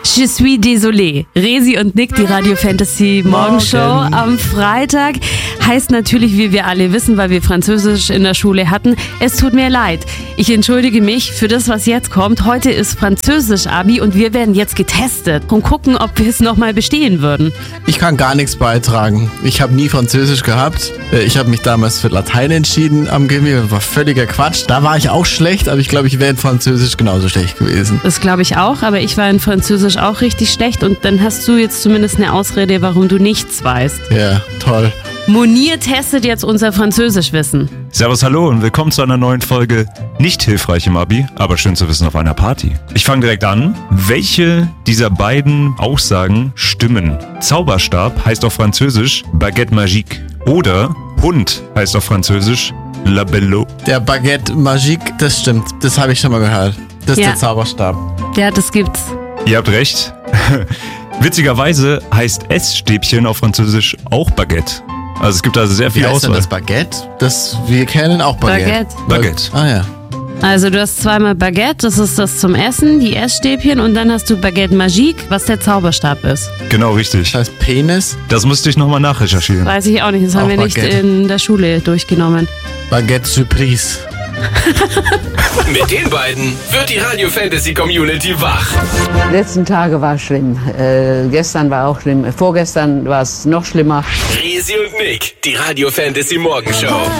Je suis désolé. Resi und Nick, die Radio Fantasy Morgenshow am Freitag. Heißt natürlich, wie wir alle wissen, weil wir Französisch in der Schule hatten, es tut mir leid. Ich entschuldige mich für das, was jetzt kommt. Heute ist Französisch-Abi und wir werden jetzt getestet und gucken, ob wir es nochmal bestehen würden. Ich kann gar nichts beitragen. Ich habe nie Französisch gehabt. Ich habe mich damals für Latein entschieden am Gimmi. Das war völliger Quatsch. Da war ich auch schlecht, aber ich glaube, ich wäre in Französisch genauso schlecht gewesen. Das glaube ich auch, aber ich war in Französisch auch richtig schlecht und dann hast du jetzt zumindest eine Ausrede, warum du nichts weißt. Ja, toll. Monier testet jetzt unser Französischwissen. Servus, hallo und willkommen zu einer neuen Folge Nicht hilfreich im Abi, aber schön zu wissen auf einer Party. Ich fange direkt an. Welche dieser beiden Aussagen stimmen? Zauberstab heißt auf Französisch Baguette Magique oder Hund heißt auf Französisch La Bello. Der Baguette Magique, das stimmt. Das habe ich schon mal gehört. Das ist der Zauberstab. Ja, das gibt's. Ihr habt recht. Witzigerweise heißt Essstäbchen auf Französisch auch Baguette. Also es gibt also sehr viel Wie heißt denn Auswahl. das Baguette? Wir kennen auch Baguette. Baguette. Ah ja. Also du hast zweimal Baguette, das ist das zum Essen, die Essstäbchen und dann hast du Baguette Magique, was der Zauberstab ist. Genau, richtig. Das heißt Penis. Das musste ich nochmal nachrecherchieren. Weiß ich auch nicht, das haben Auch wir nicht Baguette. in der Schule durchgenommen. Baguette Surprise. Mit den beiden wird die Radio Fantasy Community wach. Die letzten Tage war schlimm. Gestern war auch schlimm. Vorgestern war es noch schlimmer. Resi und Nick, die Radio Fantasy Morgenshow.